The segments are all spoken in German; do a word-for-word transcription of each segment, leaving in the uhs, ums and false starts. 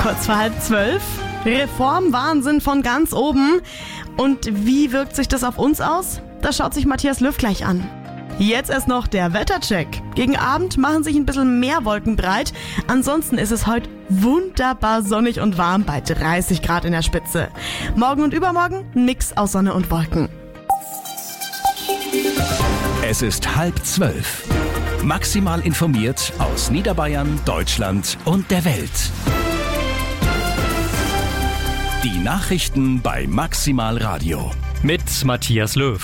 Kurz vor halb zwölf. Reformwahnsinn von ganz oben. Und wie wirkt sich das auf uns aus? Das schaut sich Matthias Löw gleich an. Jetzt erst noch der Wettercheck. Gegen Abend machen sich ein bisschen mehr Wolken breit. Ansonsten ist es heute wunderbar sonnig und warm bei dreißig Grad in der Spitze. Morgen und übermorgen nix aus Sonne und Wolken. Es ist halb zwölf. Maximal informiert aus Niederbayern, Deutschland und der Welt. Die Nachrichten bei Maximal Radio. Mit Matthias Löw.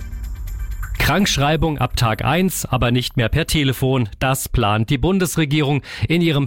Krankschreibung ab Tag eins, aber nicht mehr per Telefon. Das plant die Bundesregierung in ihrem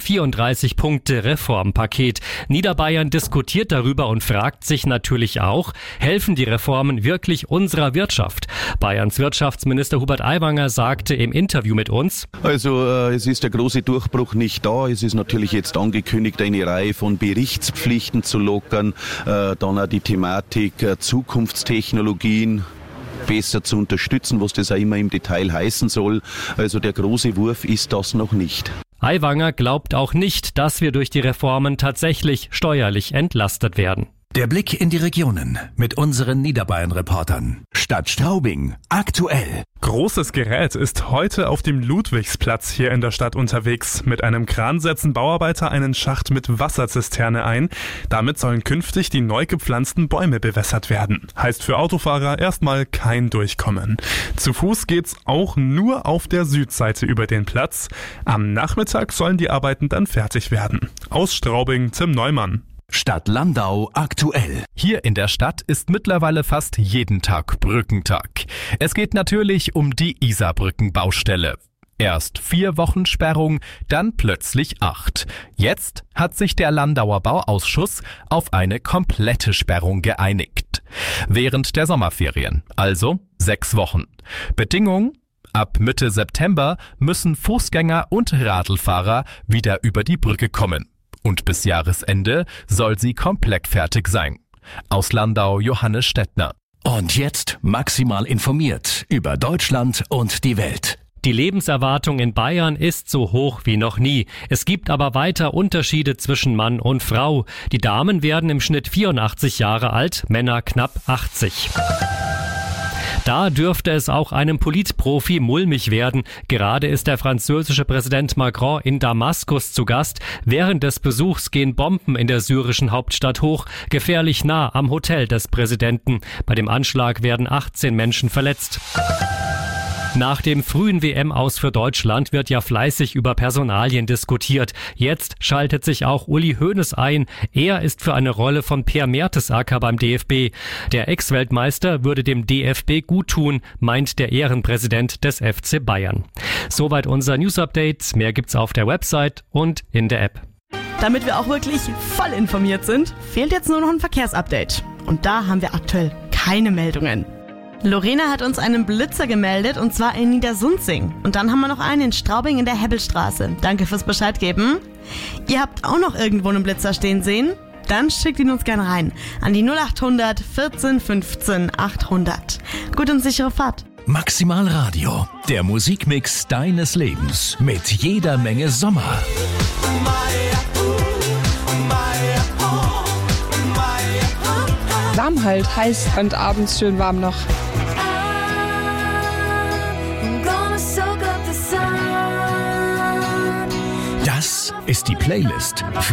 vierunddreißig-Punkte-Reformpaket. Niederbayern diskutiert darüber und fragt sich natürlich auch, helfen die Reformen wirklich unserer Wirtschaft? Bayerns Wirtschaftsminister Hubert Aiwanger sagte im Interview mit uns: Also äh, es ist der große Durchbruch nicht da. Es ist natürlich jetzt angekündigt, eine Reihe von Berichtspflichten zu lockern. Äh, dann auch die Thematik äh, Zukunftstechnologien besser zu unterstützen, was das auch immer im Detail heißen soll. Also der große Wurf ist das noch nicht. Aiwanger glaubt auch nicht, dass wir durch die Reformen tatsächlich steuerlich entlastet werden. Der Blick in die Regionen mit unseren Niederbayern-Reportern. Stadt Straubing, aktuell. Großes Gerät ist heute auf dem Ludwigsplatz hier in der Stadt unterwegs. Mit einem Kran setzen Bauarbeiter einen Schacht mit Wasserzisterne ein. Damit sollen künftig die neu gepflanzten Bäume bewässert werden. Heißt für Autofahrer erstmal kein Durchkommen. Zu Fuß geht's auch nur auf der Südseite über den Platz. Am Nachmittag sollen die Arbeiten dann fertig werden. Aus Straubing, Tim Neumann. Stadt Landau aktuell. Hier in der Stadt ist mittlerweile fast jeden Tag Brückentag. Es geht natürlich um die Isarbrückenbaustelle. Erst vier Wochen Sperrung, dann plötzlich acht. Jetzt hat sich der Landauer Bauausschuss auf eine komplette Sperrung geeinigt. Während der Sommerferien, also sechs Wochen. Bedingung: ab Mitte September müssen Fußgänger und Radlfahrer wieder über die Brücke kommen. Und bis Jahresende soll sie komplett fertig sein. Aus Landau Johannes Stettner. Und jetzt maximal informiert über Deutschland und die Welt. Die Lebenserwartung in Bayern ist so hoch wie noch nie. Es gibt aber weiter Unterschiede zwischen Mann und Frau. Die Damen werden im Schnitt vierundachtzig Jahre alt, Männer knapp achtzig. Da dürfte es auch einem Politprofi mulmig werden. Gerade ist der französische Präsident Macron in Damaskus zu Gast. Während des Besuchs gehen Bomben in der syrischen Hauptstadt hoch, gefährlich nah am Hotel des Präsidenten. Bei dem Anschlag werden achtzehn Menschen verletzt. Nach dem frühen W M-Aus für Deutschland wird ja fleißig über Personalien diskutiert. Jetzt schaltet sich auch Uli Hoeneß ein. Er ist für eine Rolle von Per Mertesacker beim D F B. Der Ex-Weltmeister würde dem D F B gut tun, meint der Ehrenpräsident des F C Bayern. Soweit unser News-Update. Mehr gibt's auf der Website und in der App. Damit wir auch wirklich voll informiert sind, fehlt jetzt nur noch ein Verkehrsupdate. Und da haben wir aktuell keine Meldungen. Lorena hat uns einen Blitzer gemeldet, und zwar in Niedersunzing. Und dann haben wir noch einen in Straubing in der Hebbelstraße. Danke fürs Bescheid geben. Ihr habt auch noch irgendwo einen Blitzer stehen sehen? Dann schickt ihn uns gerne rein an die null achthundert vierzehn fünfzehn achthundert. Gut und sichere Fahrt. Maximal Radio, der Musikmix deines Lebens mit jeder Menge Sommer. Warm halt, heiß und abends schön warm noch. Das ist die Playlist